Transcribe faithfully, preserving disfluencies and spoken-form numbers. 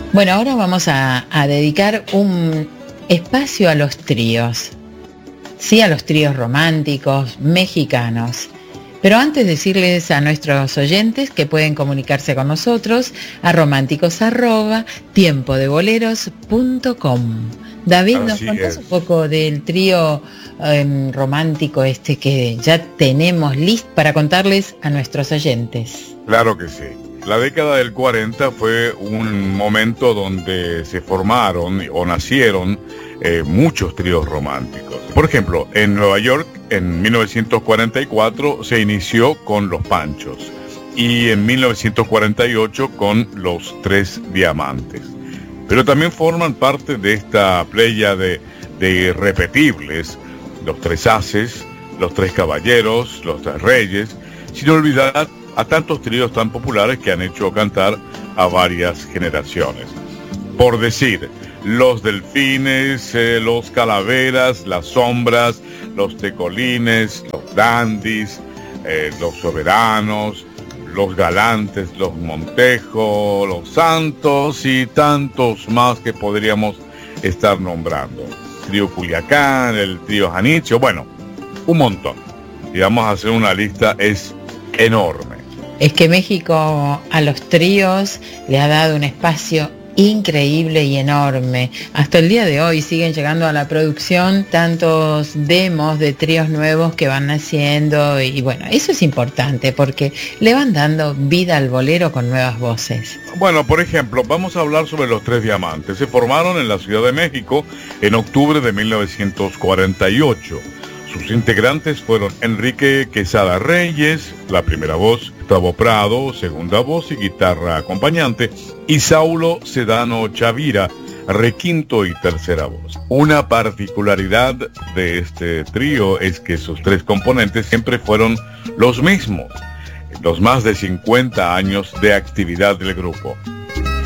Bueno, ahora vamos a, a dedicar un espacio a los tríos. Sí, a los tríos románticos mexicanos. Pero antes decirles a nuestros oyentes que pueden comunicarse con nosotros a románticos arroba tiempo de boleros punto com. David, ¿nos contás un poco del trío eh, romántico este que ya tenemos listo para contarles a nuestros oyentes? Claro que sí. La década del cuarenta fue un momento donde se formaron o nacieron eh, muchos tríos románticos. Por ejemplo, en Nueva York, en mil novecientos cuarenta y cuatro, se inició con Los Panchos y en mil novecientos cuarenta y ocho con Los Tres Diamantes. Pero también forman parte de esta playa de, de irrepetibles, Los Tres Ases, Los Tres Caballeros, Los Tres Reyes, sin olvidar a tantos tríos tan populares que han hecho cantar a varias generaciones. Por decir, Los Delfines, eh, Los Calaveras, Las Sombras, Los Tecolines, Los Dandis, eh, Los Soberanos, Los Galantes, Los Montejo, Los Santos y tantos más que podríamos estar nombrando. Trío Culiacán, el trío Janitzio, bueno, un montón. Y vamos a hacer una lista, es enorme. Es que México a los tríos le ha dado un espacio increíble y enorme. Hasta el día de hoy siguen llegando a la producción tantos demos de tríos nuevos que van naciendo y bueno, eso es importante porque le van dando vida al bolero con nuevas voces. Bueno, por ejemplo, vamos a hablar sobre Los Tres Diamantes. Se formaron en la Ciudad de México en octubre de mil novecientos cuarenta y ocho. Sus integrantes fueron Enrique Quesada Reyes, la primera voz, Gustavo Prado, segunda voz y guitarra acompañante, y Saulo Sedano Chavira, requinto y tercera voz. Una particularidad de este trío es que sus tres componentes siempre fueron los mismos, los más de cincuenta años de actividad del grupo.